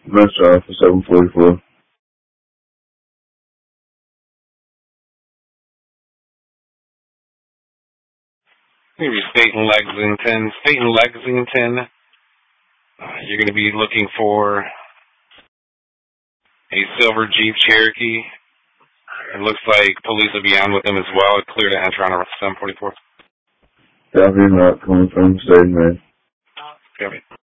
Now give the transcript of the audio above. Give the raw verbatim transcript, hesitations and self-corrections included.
Nice job for seven forty-four. Maybe State and Lexington. State and Lexington, uh, you're going to be looking for a silver Jeep Cherokee. It looks like police will be on with them as well. Clear to enter on seven forty-four. Copy, not coming from State, man. Copy.